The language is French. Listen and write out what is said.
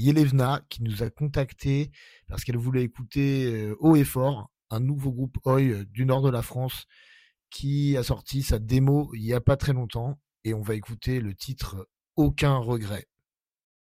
Yelevna qui nous a contacté parce qu'elle voulait écouter Haut et Fort, un nouveau groupe Oi du nord de la France qui a sorti sa démo il y a pas très longtemps et on va écouter le titre Aucun regret.